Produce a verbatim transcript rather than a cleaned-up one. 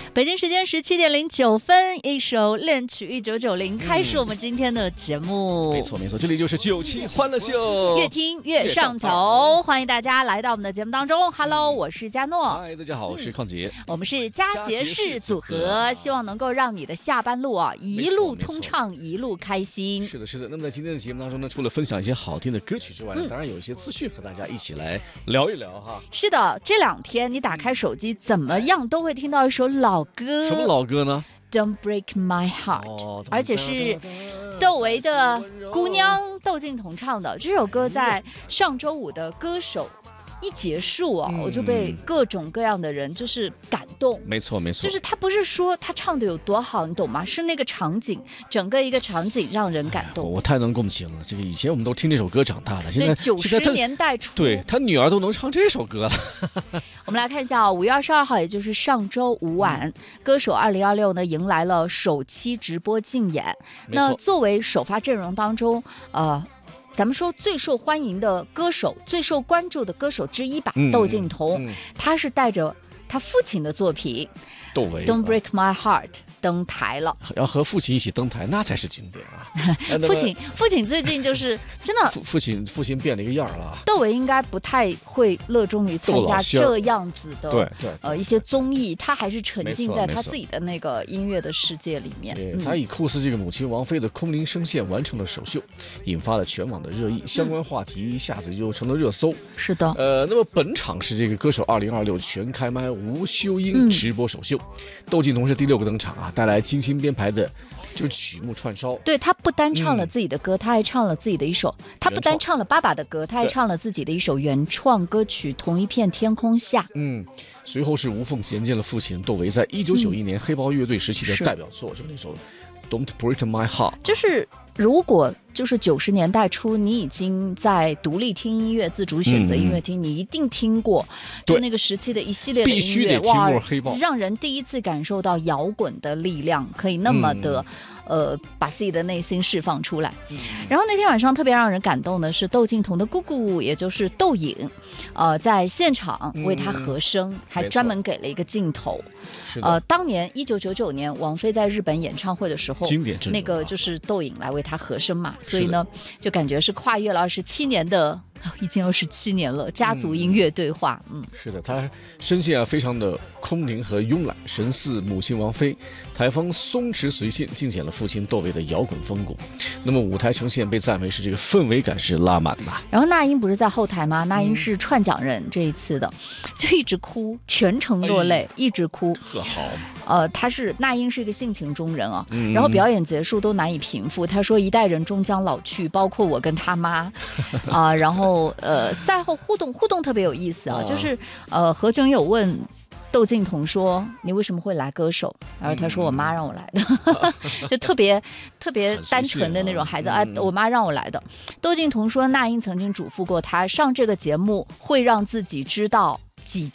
北京时间十七点零九分，一首恋曲一九九零开始我们今天的节目。 嗯、没错没错，这里就是九七欢乐秀， 越听越上头。欢迎大家来到我们的节目当中。Hello， 我是佳诺。 嗨，大家好，我是邝杰。 我们是佳杰士组合，希望能够让你的下班路啊一路通畅，一路开心。 是的，是的。那么在今天的节目当中呢，除了分享一些好听的歌曲之外呢，嗯、当然有一些资讯和大家一起来聊一聊哈。 是的，这两天你打开手机，怎么样都会听到一首老歌。 什么老歌呢？ Don't Break My Heart、哦、而且是窦唯的姑娘窦靖童唱的。这首歌在上周五的歌手一结束啊、嗯，我就被各种各样的人就是感动。 没错没错， 就是他不是说他唱的有多好，你懂吗？是那个场景，整个一个场景让人感动。 我太能共情了。这个以前我们都听这首歌长大的，现在九十年代初， 对他女儿都能唱这首歌了。 我们来看一下啊，五月二十二号，也就是上周五晚，嗯、歌手二零二六呢迎来了首期直播竞演。那作为首发阵容当中，呃。咱们说最受欢迎的歌手，最受关注的歌手之一吧，嗯、窦靖童、嗯，他是带着他父亲的作品窦唯 Don't Break My Heart 登台了。 要和父亲一起登台，那才是经典啊！ 父亲，父亲最近就是真的， 父亲父亲变了一个样了。 窦唯应该不太会热衷于参加这样子的， 对对， 呃，一些综艺，他还是沉浸在他自己的那个音乐的世界里面。 对，他以酷似这个母亲王菲的空灵声线完成了首秀，引发了全网的热议，相关话题一下子就成了热搜。 是的， 呃，那么本场是这个歌手二零二六全开麦无休音直播首秀，嗯、窦靖童是第六个登场啊，带来精心编排的。就是曲目串烧， 对，他不单唱了自己的歌、嗯、他还唱了自己的一首，他不单唱了爸爸的歌，他还唱了自己的一首原创歌曲《同一片天空下》。 嗯，随后是无缝衔接了父亲窦唯在一九九一年黑豹乐队时期的代表作，嗯、就那首 Don't Break My Heart。 就是如果就是九十年代初，你已经在独立听音乐、自主选择音乐厅，嗯、你一定听过，就那个时期的一系列的音乐， 必须得听过黑豹， 让人第一次感受到摇滚的力量，可以那么的。嗯呃，把自己的内心释放出来。嗯、然后那天晚上特别让人感动的是窦靖童的姑姑，也就是窦颖，呃，在现场为他和声，嗯、还专门给了一个镜头。呃，当年一九九九年王菲在日本演唱会的时候， 经典阵容、啊、 那个就是窦颖来为他和声嘛，所以呢，就感觉是跨越了二十七年的。已经二十七年了，家族音乐对话。嗯， 是的，他声线啊非常的空灵和慵懒，神似母亲王菲，台风松弛随性，尽显了父亲窦唯的摇滚风骨。那么舞台呈现被赞为是这个氛围感是拉满的。 然后那英不是在后台吗？那英是串讲人，这一次的就一直哭，全程落泪，哎、一直哭， 特好。 呃，他是那英是一个性情中人啊，嗯、然后表演结束都难以平复。他说一代人终将老去，包括我跟他妈啊、呃，然后。呃，赛后互动互动特别有意思啊，啊就是呃，何炅有问窦靖童说你为什么会来歌手，然后他说我妈让我来的，嗯、就特别特别单纯的那种孩子啊，我妈让我来的。窦靖童说那英曾经嘱咐过他，上这个节目会让自己知道几